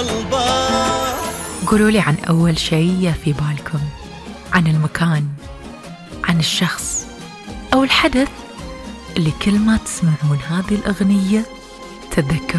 البار. قولوا لي عن أول شيء في بالكم، عن المكان، عن الشخص أو الحدث اللي كل ما تسمعون هذه الأغنية تتذكرون